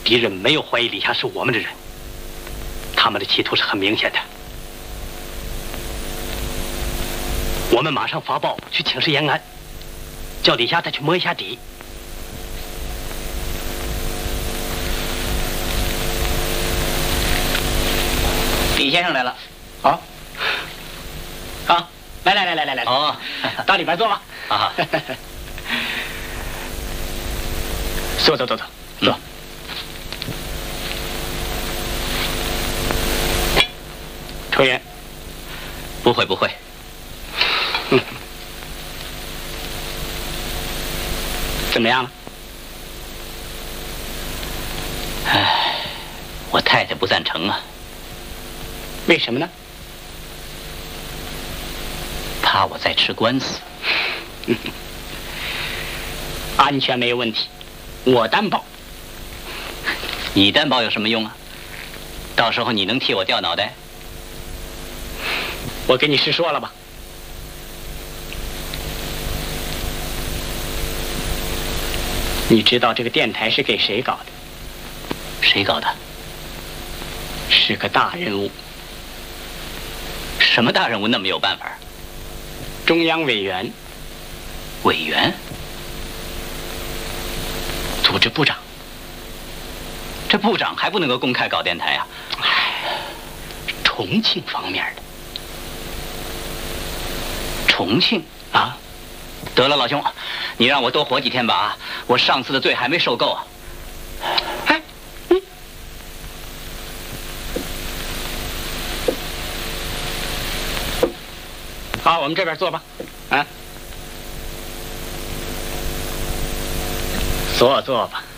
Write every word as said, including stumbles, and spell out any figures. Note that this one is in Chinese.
敌人没有怀疑李霞是我们的人，他们的企图是很明显的。我们马上发报去请示延安，叫李霞再去摸一下底。 李先生来了。 好，好，来来来来来来， 哦， 到里边坐吧。 啊， 坐坐坐坐坐。抽烟？ 不会不会。 嗯，怎么样了？ 唉，我太太不赞成啊。 为什么呢？ 怕我再吃官司。 安全没有问题，我担保。 你担保有什么用啊？到时候你能替我掉脑袋？ 我跟你实说了吧。你知道这个电台是给谁搞的？ 谁搞的？ 是个大人物。 什么大人物那么有办法？ 中央委员。 委员？ 组织部长。 这部长还不能够公开搞电台啊？ 唉，重庆方面的。 重庆啊？ 得了，老兄，你让我多活几天吧啊！我上次的罪还没受够啊！ 哎，嗯，好，我们这边坐吧。啊，坐坐吧。